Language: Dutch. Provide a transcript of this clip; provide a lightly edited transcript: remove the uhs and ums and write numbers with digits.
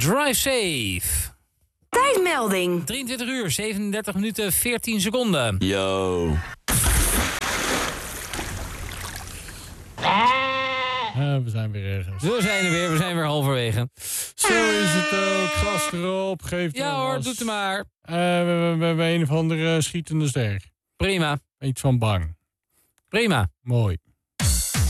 Drive safe. Tijdmelding. 23 uur, 37 minuten, 14 seconden. Yo. We zijn weer ergens. We zijn weer halverwege. Zo is het ook. Gas erop. Geef Ja hoor, doe het maar. We hebben een of andere schietende ster. Prima. Iets van bang. Prima. Mooi.